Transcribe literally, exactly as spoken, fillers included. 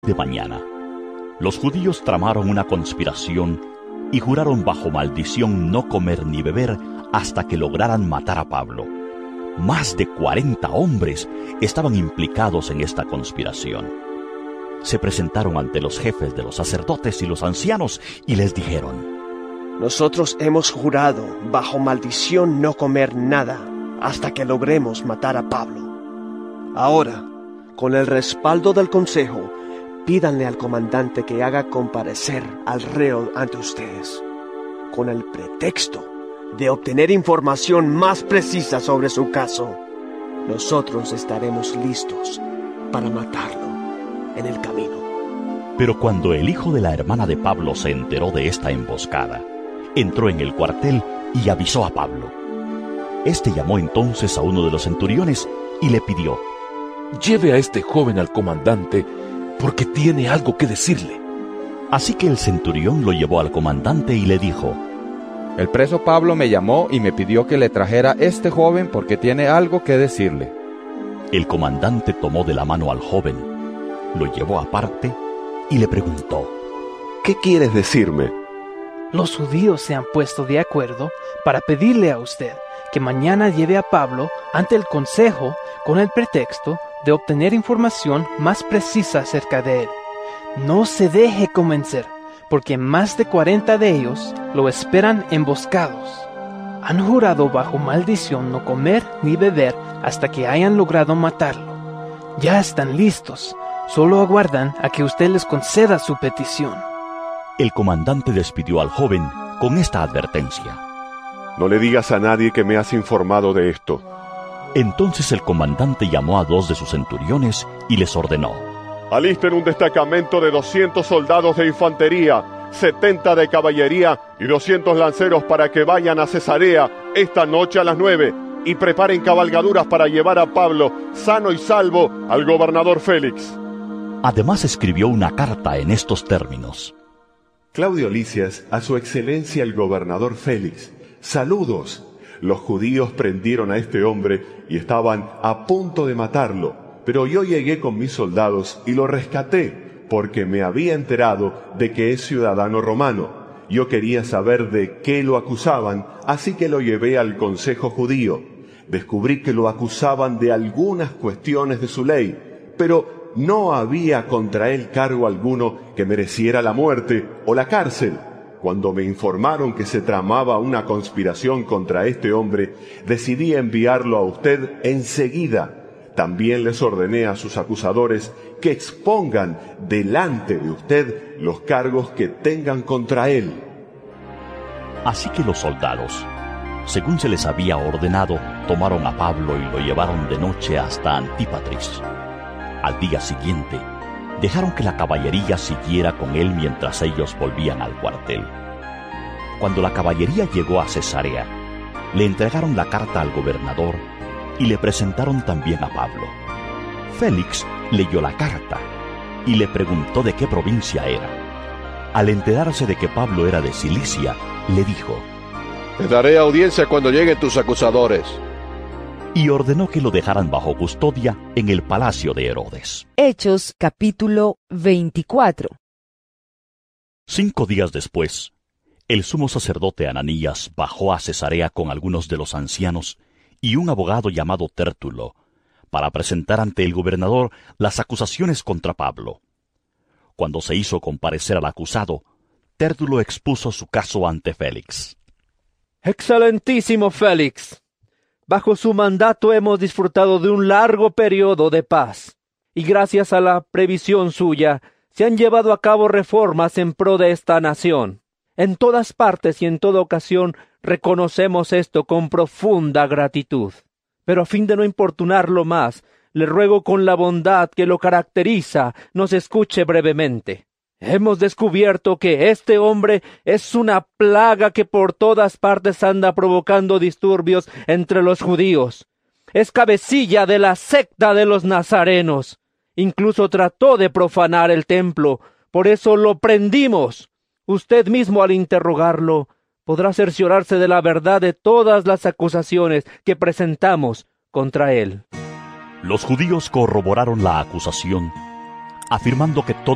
de mañana, los judíos tramaron una conspiración y juraron bajo maldición no comer ni beber hasta que lograran matar a Pablo. Más de cuarenta hombres estaban implicados en esta conspiración. Se presentaron ante los jefes de los sacerdotes y los ancianos y les dijeron: nosotros hemos jurado bajo maldición no comer nada hasta que logremos matar a Pablo. Ahora, con el respaldo del consejo, pídanle al comandante que haga comparecer al reo ante ustedes, con el pretexto de obtener información más precisa sobre su caso. Nosotros estaremos listos para matarlo en el camino. Pero cuando el hijo de la hermana de Pablo se enteró de esta emboscada, entró en el cuartel y avisó a Pablo. Este llamó entonces a uno de los centuriones y le pidió: lleve a este joven al comandante, porque tiene algo que decirle. Así que el centurión lo llevó al comandante y le dijo: el preso Pablo me llamó y me pidió que le trajera este joven porque tiene algo que decirle. El comandante tomó de la mano al joven, lo llevó aparte y le preguntó: ¿qué quieres decirme? Los judíos se han puesto de acuerdo para pedirle a usted que mañana lleve a Pablo ante el consejo con el pretexto de obtener información más precisa acerca de él. No se deje convencer, porque más de cuarenta de ellos lo esperan emboscados. Han jurado bajo maldición no comer ni beber hasta que hayan logrado matarlo. Ya están listos, solo aguardan a que usted les conceda su petición. El comandante despidió al joven con esta advertencia: no le digas a nadie que me has informado de esto. Entonces el comandante llamó a dos de sus centuriones y les ordenó: alisten un destacamento de doscientos soldados de infantería, setenta de caballería y doscientos lanceros para que vayan a Cesarea esta noche a las nueve y preparen cabalgaduras para llevar a Pablo sano y salvo al gobernador Félix. Además escribió una carta en estos términos: Claudio Lisias, a su excelencia el gobernador Félix, saludos. Los judíos prendieron a este hombre y estaban a punto de matarlo, pero yo llegué con mis soldados y lo rescaté, porque me había enterado de que es ciudadano romano. Yo quería saber de qué lo acusaban, así que lo llevé al consejo judío. Descubrí que lo acusaban de algunas cuestiones de su ley, pero no había contra él cargo alguno que mereciera la muerte o la cárcel. Cuando me informaron que se tramaba una conspiración contra este hombre, decidí enviarlo a usted enseguida. También les ordené a sus acusadores que expongan delante de usted los cargos que tengan contra él. Así que los soldados, según se les había ordenado, tomaron a Pablo y lo llevaron de noche hasta Antípatris. Al día siguiente, dejaron que la caballería siguiera con él mientras ellos volvían al cuartel. Cuando la caballería llegó a Cesarea, le entregaron la carta al gobernador y le presentaron también a Pablo. Félix leyó la carta y le preguntó de qué provincia era. Al enterarse de que Pablo era de Cilicia, le dijo: te daré audiencia cuando lleguen tus acusadores. Y ordenó que lo dejaran bajo custodia en el palacio de Herodes. Hechos capítulo veinticuatro. Cinco días después, el sumo sacerdote Ananías bajó a Cesarea con algunos de los ancianos y un abogado llamado Tértulo, para presentar ante el gobernador las acusaciones contra Pablo. Cuando se hizo comparecer al acusado, Tértulo expuso su caso ante Félix. Excelentísimo Félix, bajo su mandato hemos disfrutado de un largo periodo de paz, y gracias a la previsión suya se han llevado a cabo reformas en pro de esta nación. En todas partes y en toda ocasión reconocemos esto con profunda gratitud. Pero a fin de no importunarlo más, le ruego con la bondad que lo caracteriza, nos escuche brevemente. Hemos descubierto que este hombre es una plaga que por todas partes anda provocando disturbios entre los judíos. Es cabecilla de la secta de los nazarenos. Incluso trató de profanar el templo, por eso lo prendimos. Usted mismo, al interrogarlo, podrá cerciorarse de la verdad de todas las acusaciones que presentamos contra él. Los judíos corroboraron la acusación, afirmando que todo